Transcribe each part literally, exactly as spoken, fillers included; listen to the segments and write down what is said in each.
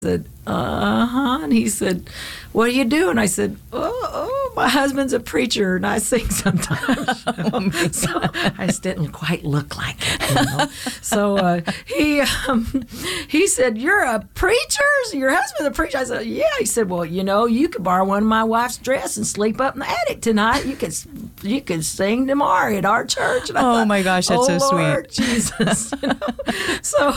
said, uh-huh. And he said, what do you do? And I said, oh, oh my husband's a preacher and I sing sometimes. You know? So I just didn't quite look like it. You know? So uh, he um, he said, you're a preacher? Is your husband a preacher? I said, yeah. He said, well, you know, you could borrow one of my wife's dress and sleep up in the attic tonight. You could you could sing tomorrow at our church. And I oh thought, my gosh, that's oh, so Lord sweet. Jesus. You know? So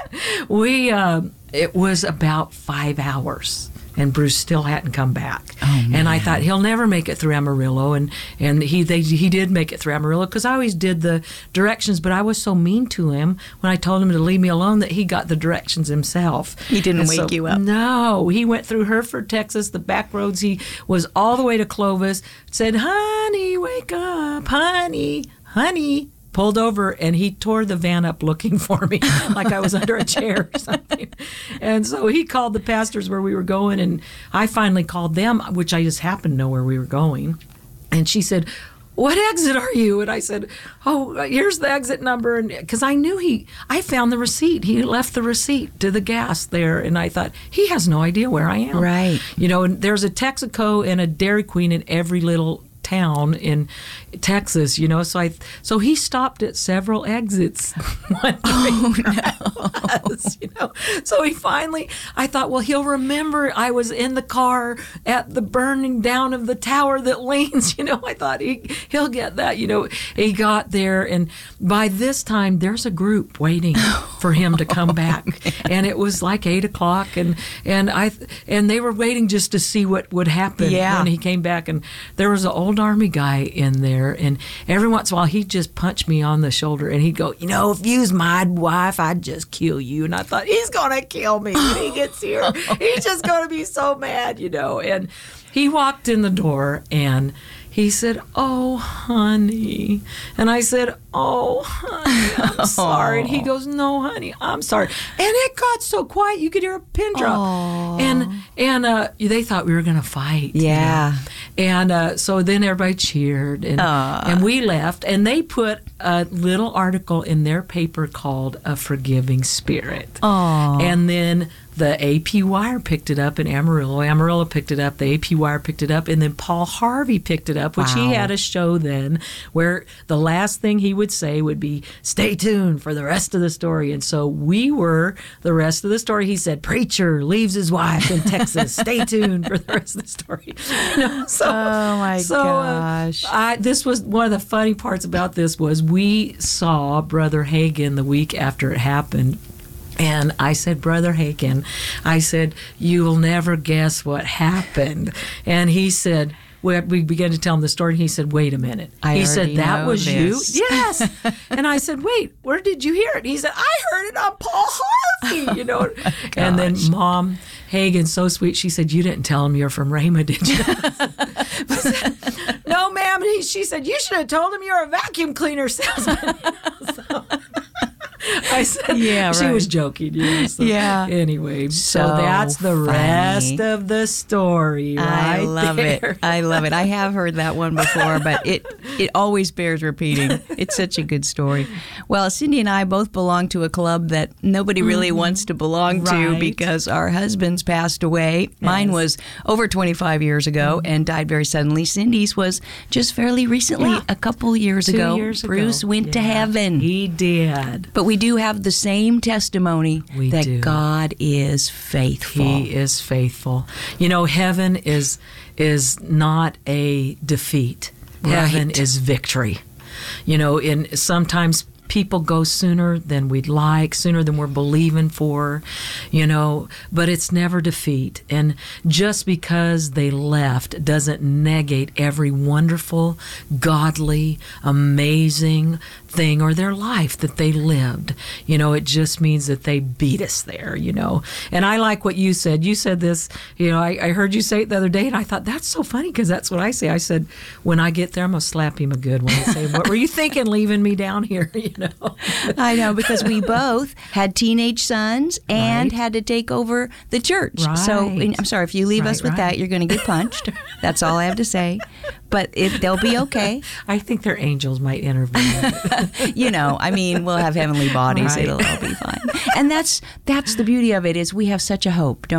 we, um, it was about five hours. And Bruce still hadn't come back. Oh, and I thought, he'll never make it through Amarillo. And, and he they, he did make it through Amarillo because I always did the directions, but I was so mean to him when I told him to leave me alone that he got the directions himself. He didn't and wake so, you up? No. He went through Hereford, Texas, the back roads. He was all the way to Clovis, said, honey, wake up, honey, honey. Pulled over, and he tore the van up looking for me like I was under a chair or something. And so he called the pastors where we were going, and I finally called them, which I just happened to know where we were going. And she said, what exit are you? And I said, oh, here's the exit number. And because I knew he, I found the receipt. He left the receipt to the gas there. And I thought, he has no idea where I am. Right. You know, and there's a Texaco and a Dairy Queen in every little town in Texas, you know, so I so he stopped at several exits wondering oh, where no. I was, you know. So he finally, I thought, well, he'll remember I was in the car at the burning down of the tower that leans, you know. I thought he he'll get that, you know. He got there, and by this time there's a group waiting for him to come back, and it was like eight o'clock, and and I and they were waiting just to see what would happen yeah. when he came back, and there was an old Army guy in there, and every once in a while he'd just punch me on the shoulder and he'd go, you know, if you was my wife, I'd just kill you. And I thought, he's gonna kill me when he gets here. He's just gonna be so mad, you know. And he walked in the door and he said, oh, honey. And I said, oh, honey, I'm sorry. And he goes, no, honey, I'm sorry. And it got so quiet, you could hear a pin drop. Aww. And and uh, they thought we were going to fight. Yeah. You know? And uh, so then everybody cheered, and Aww. and we left. And they put a little article in their paper called A Forgiving Spirit. Aww. And then the A P Wire picked it up in Amarillo. Amarillo picked it up. The A P Wire picked it up. And then Paul Harvey picked it up, which wow. he had a show then where the last thing he would say would be, stay tuned for the rest of the story. And so we were the rest of the story. He said, preacher leaves his wife in Texas. Stay tuned for the rest of the story. You know, so, oh, my so, gosh. Uh, I, this was one of the funny parts about this was we saw Brother Hagin the week after it happened. And I said, Brother Hagin, I said, you will never guess what happened. And he said, we, we began to tell him the story, and he said, wait a minute. I he said, that was this. you? Yes. And I said, wait, where did you hear it? He said, I heard it on Paul Harvey, you know. oh and then Mom Hagin, so sweet, she said, you didn't tell him you're from Rhema, did you? I said, no, ma'am. And he, she said, you should have told him you're a vacuum cleaner salesman. so, I said, yeah, she right. was joking. You know, so yeah. Anyway, so, so that's the funny. rest of the story, right I love there. it. I love it. I have heard that one before, but it it always bears repeating. It's such a good story. Well, Cindy and I both belong to a club that nobody really mm-hmm. wants to belong to right. because our husbands passed away. Yes. Mine was over twenty-five years ago mm-hmm. and died very suddenly. Cindy's was just fairly recently, yeah. a couple years Two ago. Years Bruce ago. went yeah. to heaven. He did. But we do have the same testimony we that do. God is faithful. He is faithful. You know, heaven is is not a defeat. Right. Heaven is victory. You know, and sometimes people go sooner than we'd like, sooner than we're believing for, you know, but it's never defeat. And just because they left doesn't negate every wonderful, godly, amazing thing or their life that they lived. You know, it just means that they beat us there, you know. And I like what you said. You said this, you know, I, I heard you say it the other day, and I thought, that's so funny because that's what I say. I said, when I get there, I'm going to slap him a good one and say, what were you thinking leaving me down here? You know. I know, because we both had teenage sons and Right. had to take over the church. So Right. I'm sorry, if you leave Right, us with right. that, you're going to get punched. That's all I have to say. But if they'll be okay. I think their angels might intervene. You know, I mean, we'll have heavenly bodies. Right. It'll all be fine. And that's that's the beauty of it, is we have such a hope, don't